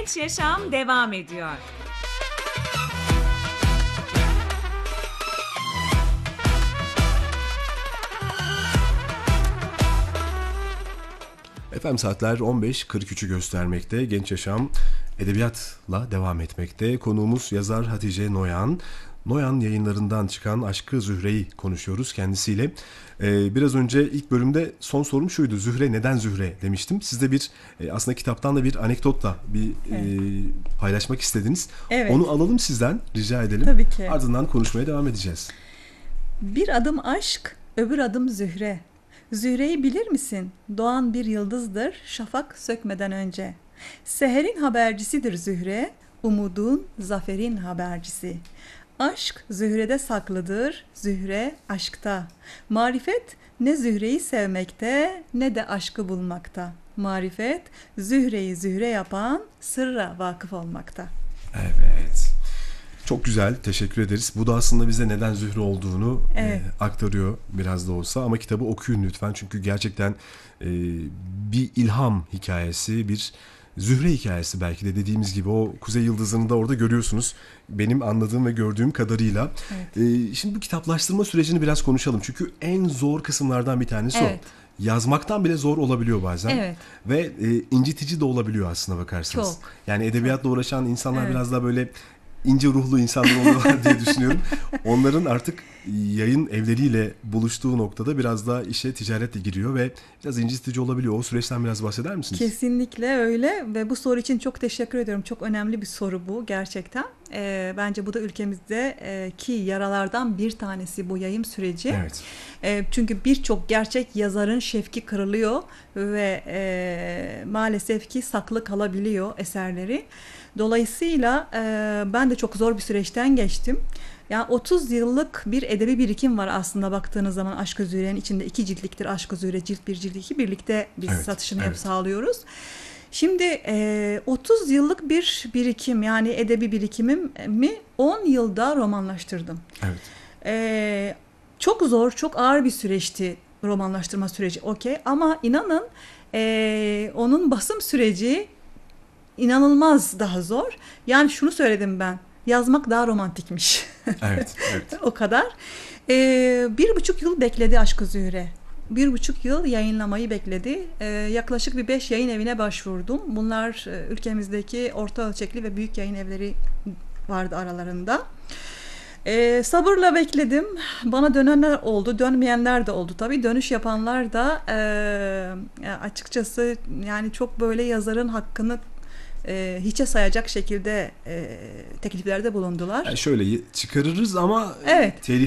Genç Yaşam devam ediyor. Efendim saatler 15.43'ü göstermekte. Genç Yaşam edebiyatla devam etmekte. Konuğumuz yazar Hatice Noyan. Noyan yayınlarından çıkan Aşkı Zühre'yi konuşuyoruz kendisiyle. Biraz önce ilk bölümde son sorum şuydu. Zühre neden Zühre demiştim. Siz de bir aslında kitaptan da bir anekdotla paylaşmak istediniz. Evet. Onu alalım sizden, rica edelim. Tabii ki. Ardından konuşmaya devam edeceğiz. Bir adım aşk, öbür adım Zühre. Zühre'yi bilir misin? Doğan bir yıldızdır, şafak sökmeden önce. Seherin habercisidir Zühre, umudun, zaferin habercisi. Aşk Zühre'de saklıdır, Zühre aşkta. Marifet ne Zühre'yi sevmekte ne de aşkı bulmakta. Marifet Zühre'yi Zühre yapan sırra vakıf olmakta. Evet. Çok güzel, teşekkür ederiz. Bu da aslında bize neden Zühre olduğunu aktarıyor biraz da olsa. Ama kitabı okuyun lütfen. Çünkü gerçekten bir ilham hikayesi, bir Zühre hikayesi belki de dediğimiz gibi. O Kuzey Yıldızı'nı da orada görüyorsunuz. Benim anladığım ve gördüğüm kadarıyla. Evet. Şimdi bu kitaplaştırma sürecini biraz konuşalım. Çünkü en zor kısımlardan bir tanesi o. Yazmaktan bile zor olabiliyor bazen. Evet. Ve incitici de olabiliyor aslına bakarsanız. Çok. Yani edebiyatla uğraşan insanlar biraz daha böyle ince ruhlu insanlar oluyorlar diye düşünüyorum. Onların artık yayın evleriyle buluştuğu noktada biraz daha işe ticaretle giriyor ve biraz incitici olabiliyor. O süreçten biraz bahseder misiniz? Kesinlikle öyle ve bu soru için çok teşekkür ediyorum. Çok önemli bir soru bu gerçekten. Bence bu da ülkemizdeki yaralardan bir tanesi bu yayım süreci. Evet. Çünkü birçok gerçek yazarın şefki kırılıyor ve maalesef ki saklı kalabiliyor eserleri. Dolayısıyla ben de çok zor bir süreçten geçtim. Yani 30 yıllık bir edebi birikim var aslında baktığınız zaman Aşk-ı Zühre'nin içinde 2 ciltliktir Aşk-ı Zühre, cilt 1, cilt 2 birlikte biz satışını hep sağlıyoruz. Şimdi 30 yıllık bir birikim yani edebi birikimimi 10 yılda romanlaştırdım. Evet. Çok zor, çok ağır bir süreçti romanlaştırma süreci ama inanın onun basım süreci inanılmaz daha zor. Yani şunu söyledim ben. Yazmak daha romantikmiş. Evet. O kadar. 1,5 yıl bekledi Aşk-ı Zühre. 1,5 yıl yayınlamayı bekledi. Yaklaşık bir 5 yayın evine başvurdum. Bunlar ülkemizdeki orta ölçekli ve büyük yayın evleri vardı aralarında. Sabırla bekledim. Bana dönenler oldu, dönmeyenler de oldu. Tabii dönüş yapanlar da açıkçası yani çok böyle yazarın hakkını hiçe sayacak şekilde tekliflerde bulundular. Yani şöyle çıkarırız ama evet.